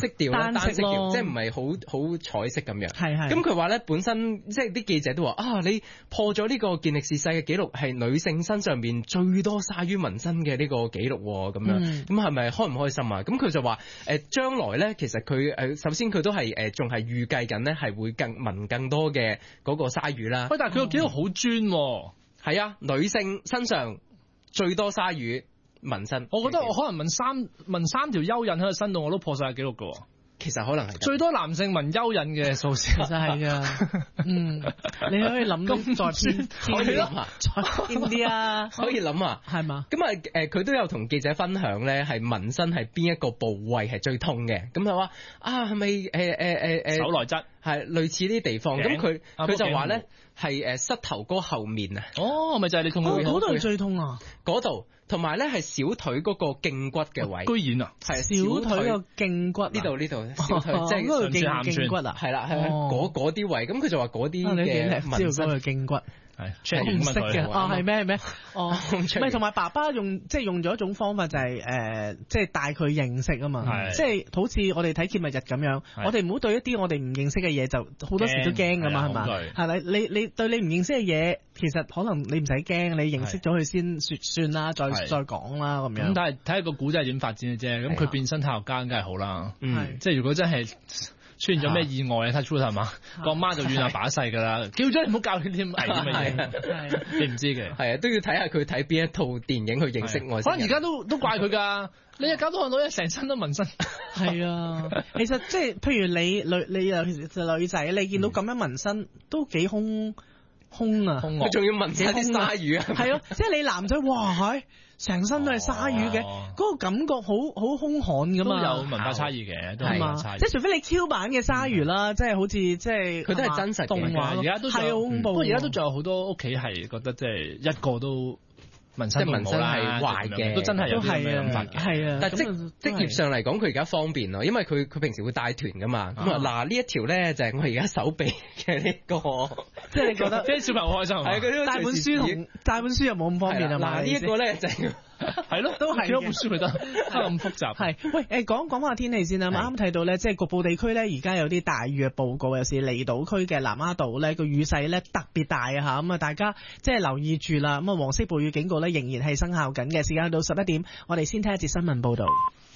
色調啦，單色調，即係唔係好彩色咁樣。係。咁佢話咧，本身即係啲記者都話啊，你破咗呢個健力士世界紀錄，係女性身上邊最多鯊魚紋身嘅呢個紀錄咁樣。咁係咪開唔開心啊？咁佢就話將來咧，其實佢首先佢都係仲係預計緊咧，係會紋更多嘅嗰個鯊魚啦。喂，但係佢個紀錄好專喎。係啊，女性身上最多鯊魚紋身。我覺得我可能紋三條蚯蚓喺個身度，我都破晒紀錄噶。其實可能係最多男性紋蚯蚓嘅數字，其實係噶。你可以諗咁再偏啲啊，再偏啲啊，可以諗啊，係嘛？咁啊佢都有同記者分享咧，係紋身係邊一個部位係最痛嘅。咁佢話啊，係咪手內側係類似呢啲地方？咁佢就話咧係膝頭哥後面啊。哦，咪就係你痛嗰度最痛啊？嗰度。同埋咧係小腿嗰個脛骨嘅位，居然啊，係小腿個脛骨呢度，小腿即係上次脛骨啊，係啦，嗰啲位，咁佢就話嗰啲嘅紋身嘅脛骨。係紅色嘅，係咩？唔係，同埋爸爸用咗一種方法就係即係帶佢認識啊嘛，即係好似我哋睇揭密日咁樣，我哋唔好對一啲我哋唔認識嘅嘢就好多時都驚噶嘛，係嘛？係咪？你對你唔認識嘅嘢，其實可能你唔使驚，你認識咗佢先算啦，再講啦咁樣。咁但係睇下個古仔係點發展嘅啫，咁佢變身體育家梗係好啦，即係如果真係出現咗咩意外啊 touch wood 係嘛，個媽就怨阿爸一世噶啦，叫咗你唔好教佢啲危險嘅嘢，你唔知嘅，係啊，都要睇下佢睇邊一套電影去認識我。可能而家都怪佢噶，你又搞到我女成身都紋身。係啊，其實即係譬如你尤其是女仔，你見到咁樣紋身都幾兇啊，佢仲要紋晒啲鯊魚啊，係啊，即係你男仔哇成身都係鯊魚嘅，嗰個感覺好兇悍噶嘛，都有文化差異嘅，都係文化差異。即係除非你 Q 版嘅鯊魚啦，即係好似即係佢都係真實動畫，而家都係好恐怖。不過而家都仲有好多屋企係覺得即係一個都紋身係壞嘅，都真係有啲咁嘅諗法嘅。係啊，但係職業上嚟講，佢而家方便咯，因為佢平時會帶團噶嘛。咁嗱呢一條咧就係我而家手臂嘅呢個，即係你覺得啲小朋友好開心係佢帶本書又冇咁方便啊嘛。嗱呢一個咧就係咯，都係幾多本書咪得，咁複雜。係喂講下天氣先啦。啱啱睇到咧，即係局部地區咧，而家有啲大雨嘅報告，有時離島區嘅南丫島咧個雨勢咧特別大啊嚇。咁啊，大家即係留意住啦。咁啊，黃色暴雨警告咧仍然係生效緊嘅。時間到11點，我哋先睇一節新聞報導。